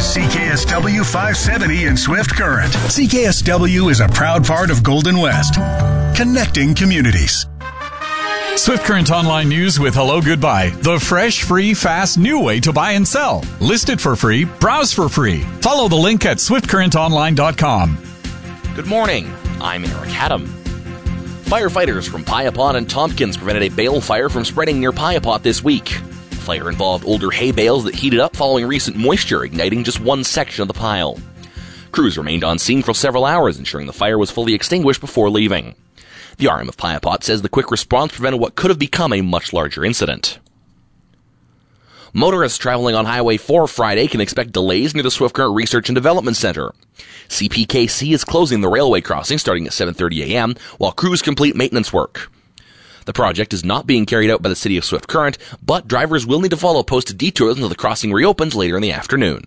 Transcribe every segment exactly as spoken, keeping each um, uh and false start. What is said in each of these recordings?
C K S W five seventy in Swift Current. C K S W is a proud part of Golden West, connecting communities. Swift Current Online News with Hello Goodbye. The fresh, free, fast, new way to buy and sell. List it for free. Browse for free. Follow the link at swift current online dot com. Good morning. I'm Eric Haddam. Firefighters from Piapot and Tompkins prevented a bale fire from spreading near Piapot this week. The fire involved older hay bales that heated up following recent moisture, igniting just one section of the pile. Crews remained on scene for several hours, ensuring the fire was fully extinguished before leaving. The R M of Piapot says the quick response prevented what could have become a much larger incident. Motorists traveling on Highway four Friday can expect delays near the Swift Current Research and Development Center. C P K C is closing the railway crossing starting at seven thirty a.m. while crews complete maintenance work. The project is not being carried out by the City of Swift Current, but drivers will need to follow posted detours until the crossing reopens later in the afternoon.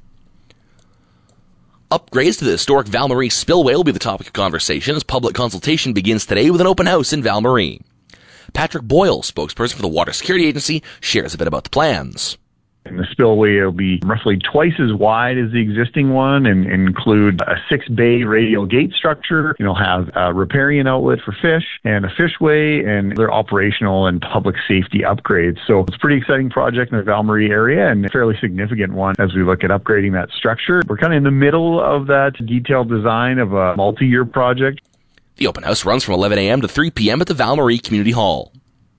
Upgrades to the historic Val-Marie spillway will be the topic of conversation as public consultation begins today with an open house in Val-Marie. Patrick Boyle, spokesperson for the Water Security Agency, shares a bit about the plans. And the spillway will be roughly twice as wide as the existing one and include a six-bay radial gate structure. It'll have a riparian outlet for fish and a fishway and other operational and public safety upgrades. So it's a pretty exciting project in the Val-Marie area and a fairly significant one as we look at upgrading that structure. We're kind of in the middle of that detailed design of a multi-year project. The open house runs from eleven a.m. to three p.m. at the Val-Marie Community Hall.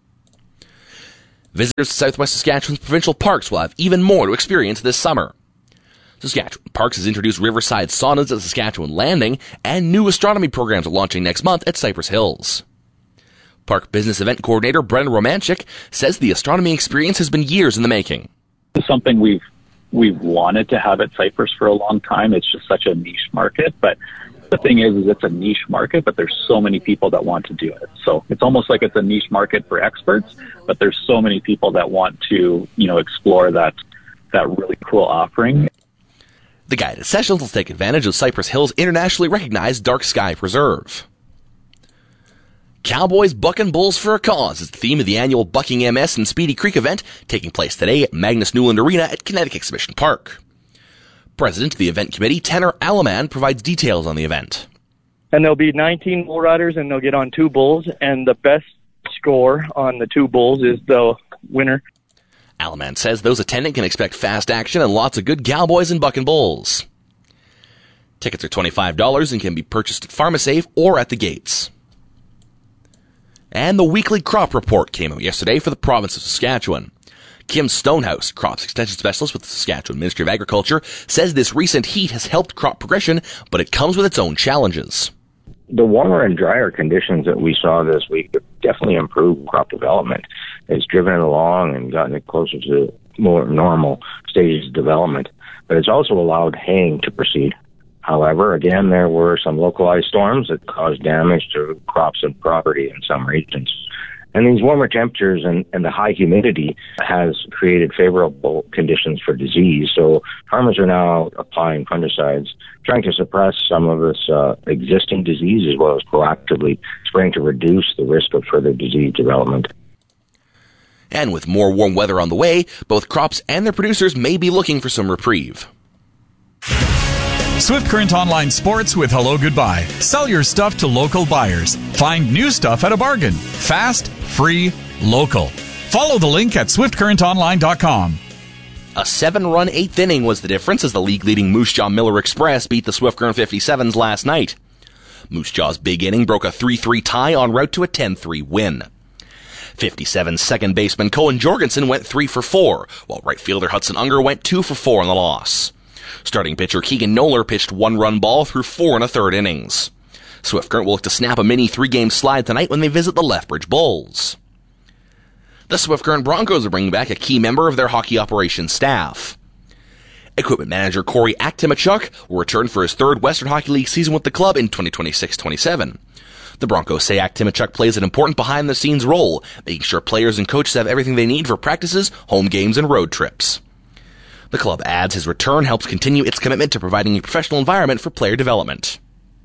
Visitors to Southwest Saskatchewan's provincial parks will have even more to experience this summer. Saskatchewan Parks has introduced Riverside Saunas at Saskatchewan Landing, and new astronomy programs are launching next month at Cypress Hills. Park Business Event Coordinator Brennan Romanchik says the astronomy experience has been years in the making. It's something we've we've wanted to have at Cypress for a long time. It's just such a niche market, but the thing is, is it's a niche market, but there's so many people that want to do it. So it's almost like it's a niche market for experts, but there's so many people that want to, you know, explore that that really cool offering. The guided sessions will take advantage of Cypress Hills' internationally recognized Dark Sky Preserve. Cowboys bucking bulls for a cause is the theme of the annual Bucking M S and Speedy Creek event taking place today at Magnus Newland Arena at Kinetic Exhibition Park. President of the event committee, Tanner Alaman, provides details on the event. And there'll be nineteen bull riders, and they'll get on two bulls, and the best score on the two bulls is the winner. Alaman says those attending can expect fast action and lots of good cowboys and bucking bulls. Tickets are twenty-five dollars and can be purchased at PharmaSafe or at the gates. And the weekly crop report came out yesterday for the province of Saskatchewan. Kim Stonehouse, crops extension specialist with the Saskatchewan Ministry of Agriculture, says this recent heat has helped crop progression, but it comes with its own challenges. The warmer and drier conditions that we saw this week have definitely improved crop development. It's driven it along and gotten it closer to more normal stages of development, but it's also allowed haying to proceed. However, again, there were some localized storms that caused damage to crops and property in some regions. And these warmer temperatures and, and the high humidity has created favorable conditions for disease. So farmers are now applying fungicides, trying to suppress some of this uh, existing disease as well as proactively spraying to reduce the risk of further disease development. And with more warm weather on the way, both crops and their producers may be looking for some reprieve. Swift Current Online Sports with Hello Goodbye. Sell your stuff to local buyers. Find new stuff at a bargain. Fast, free, local. Follow the link at swift current online dot com. A seven-run eighth inning was the difference as the league-leading Moose Jaw Miller Express beat the Swift Current fifty-sevens last night. Moose Jaw's big inning broke a three three tie en route to a ten three win. fifty-seven second baseman Cohen Jorgensen went three for four, while right fielder Hudson Unger went two for four in the loss. Starting pitcher Keegan Noller pitched one-run ball through four and a third innings. Swift Current will look to snap a mini three-game slide tonight when they visit the Lethbridge Bulls. The Swift Current Broncos are bringing back a key member of their hockey operations staff. Equipment manager Corey Aktimachuk will return for his third Western Hockey League season with the club in twenty twenty-six twenty-seven. The Broncos say Aktimachuk plays an important behind-the-scenes role, making sure players and coaches have everything they need for practices, home games, and road trips. The club adds his return helps continue its commitment to providing a professional environment for player development.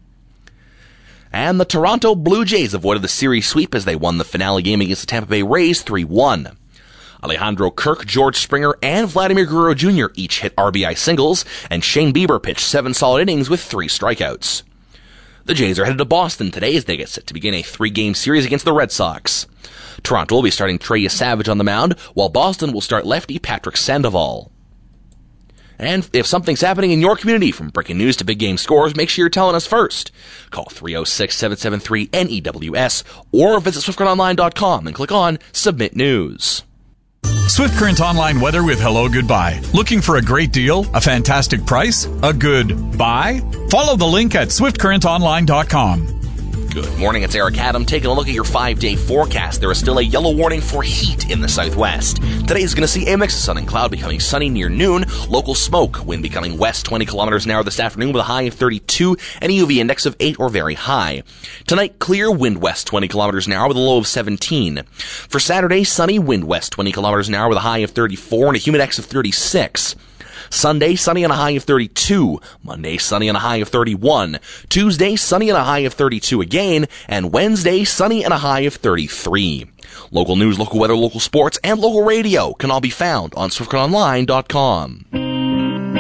And the Toronto Blue Jays avoided the series sweep as they won the finale game against the Tampa Bay Rays three one. Alejandro Kirk, George Springer, and Vladimir Guerrero Junior each hit R B I singles, and Shane Bieber pitched seven solid innings with three strikeouts. The Jays are headed to Boston today as they get set to begin a three-game series against the Red Sox. Toronto will be starting Trey Savage on the mound, while Boston will start lefty Patrick Sandoval. And if something's happening in your community, from breaking news to big game scores, make sure you're telling us first. Call three oh six, seven seven three, N E W S or visit swift current online dot com and click on Submit News. Swift Current Online weather with Hello Goodbye. Looking for a great deal? A fantastic price? A good buy? Follow the link at swift current online dot com. Good morning, it's Eric Adam taking a look at your five-day forecast. There is still a yellow warning for heat in the southwest. Today is going to see a mix of sun and cloud becoming sunny near noon, local smoke, wind becoming west twenty kilometers an hour this afternoon with a high of thirty-two, and a U V index of eight or very high. Tonight, clear, wind west twenty kilometers an hour with a low of seventeen. For Saturday, sunny, wind west twenty kilometers an hour with a high of thirty-four and a humid index of thirty-six. Sunday, sunny and a high of thirty-two. Monday, sunny and a high of thirty-one. Tuesday, sunny and a high of thirty-two again. And Wednesday, sunny and a high of thirty-three. Local news, local weather, local sports, and local radio can all be found on swift current online dot com.